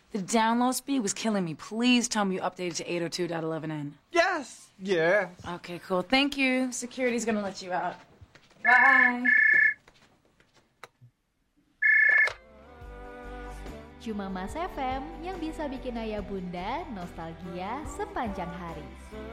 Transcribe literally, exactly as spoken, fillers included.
The download speed was killing me. Please tell me you updated to eight oh two dot eleven n. Yes, yes. Okay, cool. Thank you. Security's gonna let you out. Bye. Cuma Mas F M yang bisa bikin ayah bunda nostalgia sepanjang hari.